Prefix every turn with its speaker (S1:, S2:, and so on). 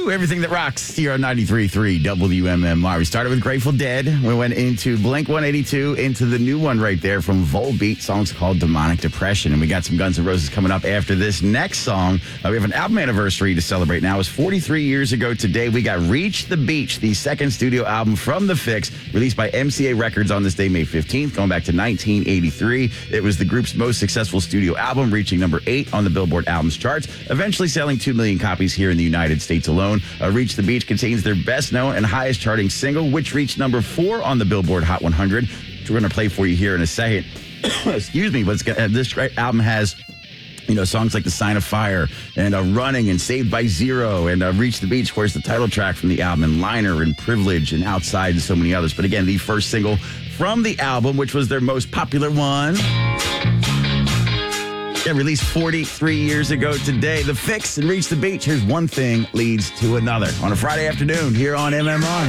S1: Everything that rocks here on 93.3 WMMR. We started with Grateful Dead. We went into Blink-182, into the new one right there from Volbeat. Song's called Demonic Depression. And we got some Guns N' Roses coming up after this next song. We have an album anniversary to celebrate now. It was 43 years ago today. We got Reach the Beach, the second studio album from The Fix, released by MCA Records on this day, May 15th, going back to 1983. It was the group's most successful studio album, reaching number 8 on the Billboard Albums charts, eventually selling 2 million copies here in the United States alone. Reach the Beach contains their best known and highest charting single, which reached number 4 on the Billboard Hot 100, which we're going to play for you here in a second. Excuse me, but this album has songs like The Sign of Fire and Running and Saved by Zero and Reach the Beach, of course, the title track from the album, and Liner and Privilege and Outside and so many others. But again, the first single from the album, which was their most popular one. Yeah, released 43 years ago today. The Fix and Reach the Beach. Here's One Thing Leads to Another on a Friday afternoon here on MMR.